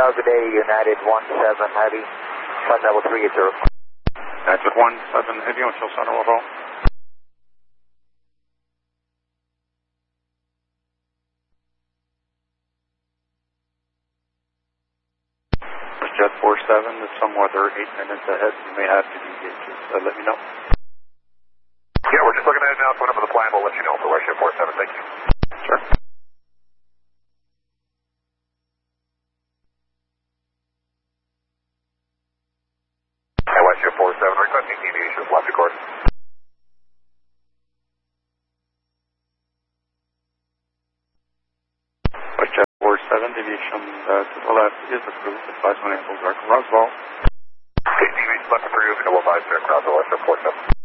good day, United 17 Heavy, flight level 380. United 17 Heavy on Shell Center, overall. Jet 47 is some weather 8 minutes ahead. You may have to engage. Just let me know. Yeah, we're just looking at it now. It's one up for the plan. We'll let you know for Jet 47. Thank you. Sure. Hey, Jet 47, requesting deviations left of course. Jet 47, deviation to the left is approved. Advise when angles are Roswell. Okay, deviation left approved. Double 5 clear, Roswell, Jet 47.